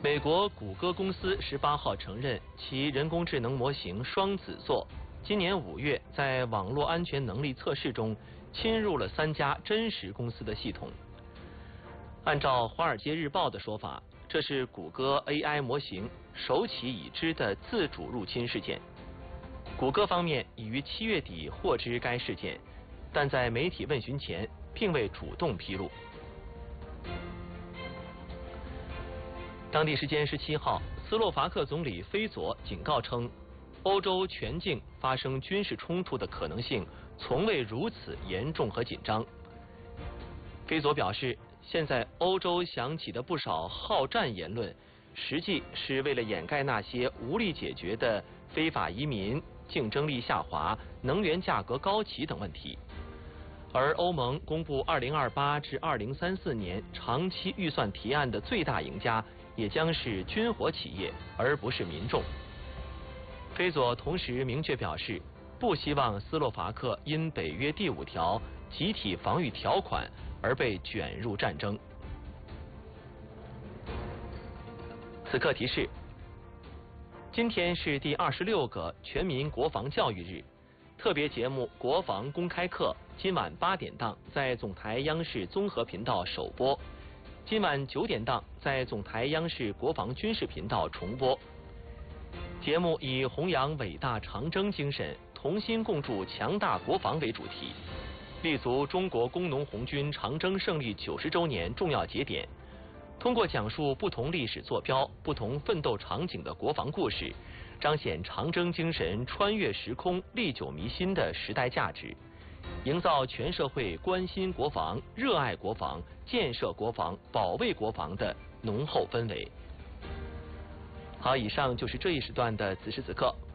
美国谷歌公司18号承认，其人工智能模型双子座今年5月在网络安全能力测试中侵入了3家真实公司的系统。按照《华尔街日报》的说法，这是谷歌 AI 模型首起已知的自主入侵事件。谷歌方面已于7月底获知该事件，但在媒体问询前并未主动披露。当地时间17号，斯洛伐克总理菲佐警告称，欧洲全境发生军事冲突的可能性从未如此严重和紧张。菲佐表示，现在欧洲响起的不少好战言论，实际是为了掩盖那些无力解决的非法移民、竞争力下滑、能源价格高企等问题。而欧盟公布2028至2034年长期预算提案的最大赢家，也将是军火企业，而不是民众。菲佐同时明确表示，不希望斯洛伐克因北约第5条集体防御条款而被卷入战争。此刻提示：今天是第26个全民国防教育日，特别节目《国防公开课》今晚8点档在总台央视综合频道首播，今晚9点档在总台央视国防军事频道重播。节目以弘扬伟大长征精神，同心共筑强大国防为主题，立足中国工农红军长征胜利90周年重要节点，通过讲述不同历史坐标、不同奋斗场景的国防故事，彰显长征精神穿越时空、历久弥新的时代价值，营造全社会关心国防、热爱国防、建设国防、保卫国防的浓厚氛围。好，以上就是这一时段的此时此刻。